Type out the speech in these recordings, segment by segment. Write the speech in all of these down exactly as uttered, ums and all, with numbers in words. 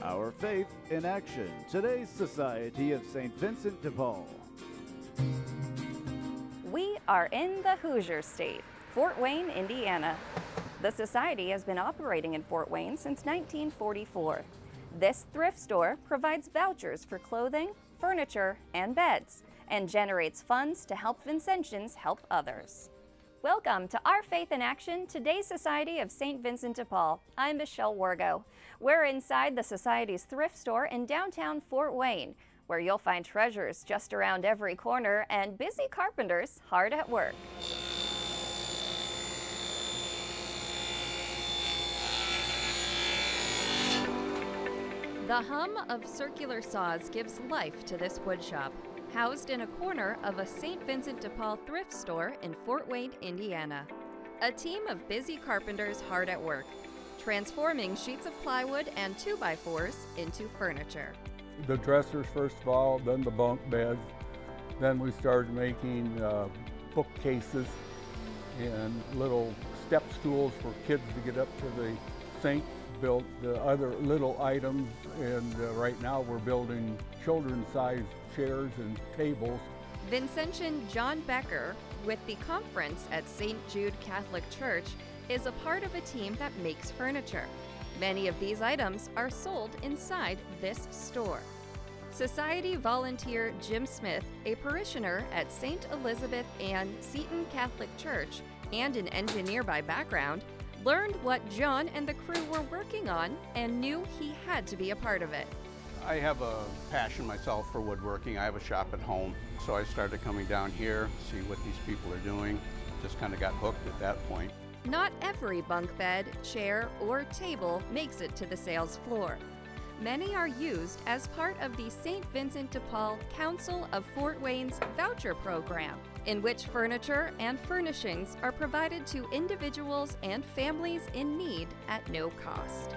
Our Faith in Action, today's Society of Saint Vincent de Paul. We are in the Hoosier State, Fort Wayne, Indiana. The Society has been operating in Fort Wayne since nineteen forty-four. This thrift store provides vouchers for clothing, furniture, and beds, and generates funds to help Vincentians help others. Welcome to Our Faith in Action, today's Society of Saint Vincent de Paul. I'm Michelle Wargo. We're inside the Society's thrift store in downtown Fort Wayne, where you'll find treasures just around every corner and busy carpenters hard at work. The hum of circular saws gives life to this woodshop, housed in a corner of a Saint Vincent de Paul thrift store in Fort Wayne, Indiana. A team of busy carpenters hard at work, transforming sheets of plywood and two by fours into furniture. The dressers first of all, then the bunk beds. Then we started making uh, bookcases and little step stools for kids to get up to the sink. Built the other little items, and uh, right now we're building children's-sized chairs and tables. Vincentian John Becker, with the conference at Saint Jude Catholic Church, is a part of a team that makes furniture. Many of these items are sold inside this store. Society volunteer Jim Smith, a parishioner at Saint Elizabeth Ann Seton Catholic Church and an engineer by background, learned what John and the crew were working on and knew he had to be a part of it. I have a passion myself for woodworking. I have a shop at home, so I started coming down here, see what these people are doing. Just kind of got hooked at that point. Not every bunk bed, chair, or table makes it to the sales floor. Many are used as part of the Saint Vincent de Paul Council of Fort Wayne's voucher program, in which furniture and furnishings are provided to individuals and families in need at no cost.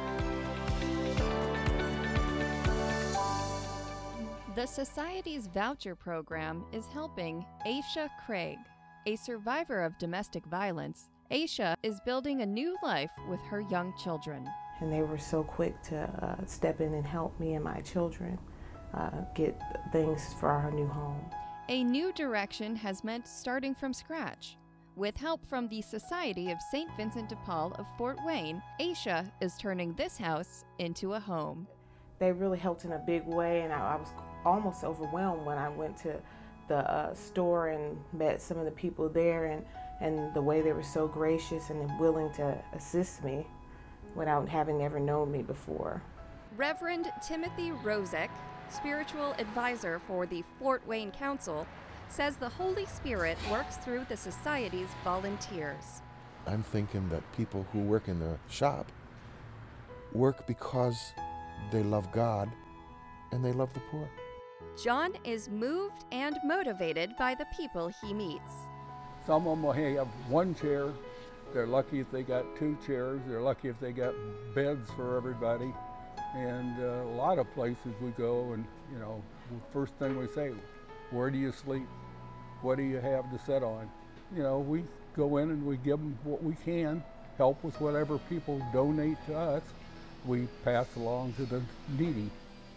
The Society's voucher program is helping Aisha Craig. A survivor of domestic violence, Aisha is building a new life with her young children. And they were so quick to uh, step in and help me and my children uh, get things for our new home. A new direction has meant starting from scratch. With help from the Society of Saint Vincent de Paul of Fort Wayne, Aisha is turning this house into a home. They really helped in a big way, and I, I was almost overwhelmed when I went to the uh, store and met some of the people there, and, and the way they were so gracious and willing to assist me without having ever known me before. Reverend Timothy Rozek, spiritual advisor for the Fort Wayne Council, says the Holy Spirit works through the Society's volunteers. I'm thinking that people who work in the shop work because they love God and they love the poor. John is moved and motivated by the people he meets. Some of them will have one chair. They're lucky if they got two chairs. They're lucky if they got beds for everybody. And uh, a lot of places we go and, you know, the first thing we say, where do you sleep? What do you have to sit on? You know, we go in and we give them what we can, help with whatever people donate to us. We pass along to the needy.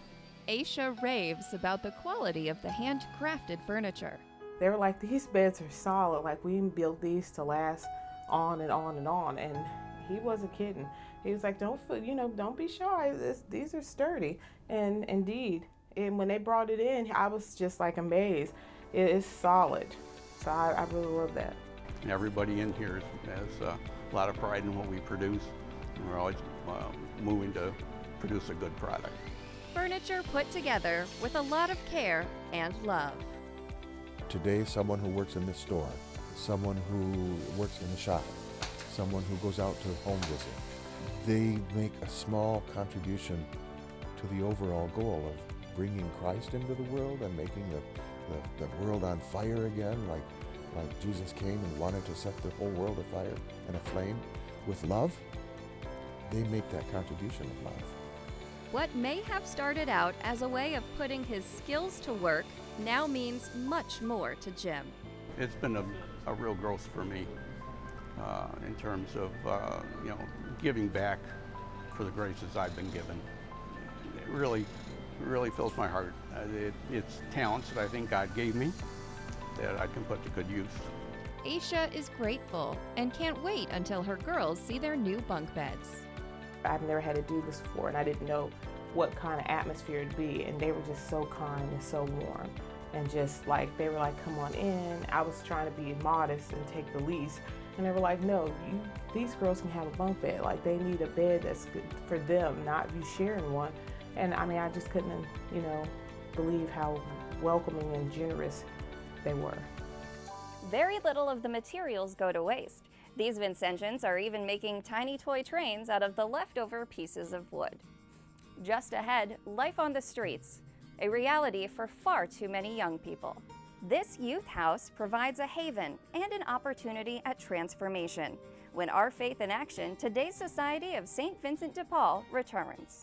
Aisha raves about the quality of the handcrafted furniture. They were like, these beds are solid, like we built these to last on and on and on, and he wasn't kidding. He was like, don't you know, don't be shy, this, these are sturdy. And indeed, and when they brought it in, I was just like amazed. It is solid, so I, I really love that. Everybody in here has uh, a lot of pride in what we produce, and we're always uh, moving to produce a good product. Furniture put together with a lot of care and love. Today, someone who works in this store, someone who works in the shop, someone who goes out to home visit, they make a small contribution to the overall goal of bringing Christ into the world and making the, the, the world on fire again, like, like Jesus came and wanted to set the whole world afire and aflame with love. They make that contribution of love. What may have started out as a way of putting his skills to work now means much more to Jim. It's been a, a real growth for me uh, in terms of uh, you know, giving back for the graces I've been given. really, really fills my heart. Uh, it, it's talents that I think God gave me that I can put to good use. Aisha is grateful and can't wait until her girls see their new bunk beds. I've never had to do this before, and I didn't know what kind of atmosphere it'd be, and they were just so kind and so warm, and just like, they were like, come on in. I was trying to be modest and take the least, and they were like, no, you, these girls can have a bunk bed. Like, they need a bed that's good for them, not you sharing one. And I mean, I just couldn't, you know, believe how welcoming and generous they were. Very little of the materials go to waste. These Vincentians are even making tiny toy trains out of the leftover pieces of wood. Just ahead, life on the streets, a reality for far too many young people. This youth house provides a haven and an opportunity at transformation. When Our Faith in Action, today's Society of Saint Vincent de Paul returns.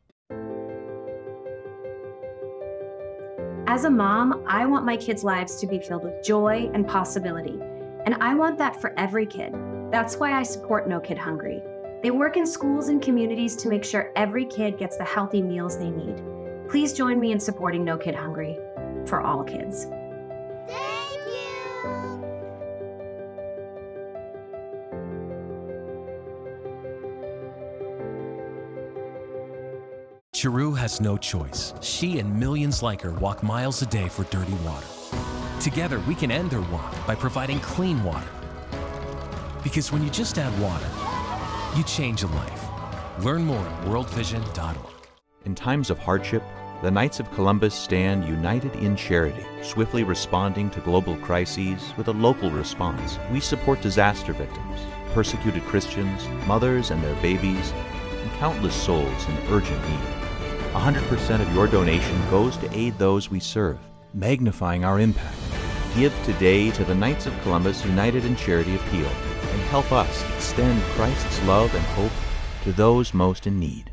As a mom, I want my kids' lives to be filled with joy and possibility, and I want that for every kid. That's why I support No Kid Hungry. They work in schools and communities to make sure every kid gets the healthy meals they need. Please join me in supporting No Kid Hungry for all kids. Thank you! Chiru has no choice. She and millions like her walk miles a day for dirty water. Together, we can end their walk by providing clean water. Because when you just add water, you change a life. Learn more at world vision dot org. In times of hardship, the Knights of Columbus stand united in charity, swiftly responding to global crises with a local response. We support disaster victims, persecuted Christians, mothers and their babies, and countless souls in urgent need. one hundred percent of your donation goes to aid those we serve, magnifying our impact. Give today to the Knights of Columbus United in Charity Appeal and help us extend Christ's love and hope to those most in need.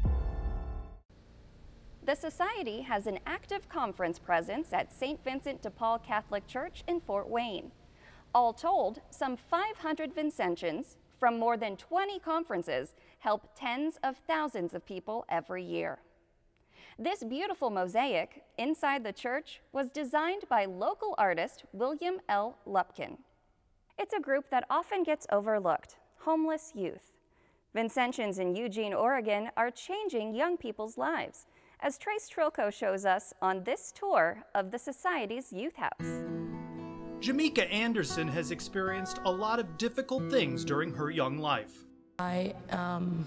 The Society has an active conference presence at Saint Vincent de Paul Catholic Church in Fort Wayne. All told, some five hundred Vincentians from more than twenty conferences help tens of thousands of people every year. This beautiful mosaic inside the church was designed by local artist William L. Lupkin. It's a group that often gets overlooked, homeless youth. Vincentians in Eugene, Oregon are changing young people's lives, as Trace Trilko shows us on this tour of the Society's youth house. Jamaica Anderson has experienced a lot of difficult things during her young life. I am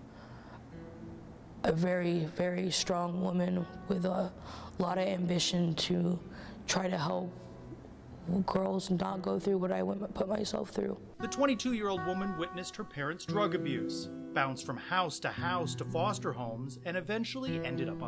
a very, very strong woman with a lot of ambition to try to help girls not go through what I went, put myself through. The twenty-two-year-old woman witnessed her parents' drug abuse, bounced from house to house to foster homes, and eventually ended up on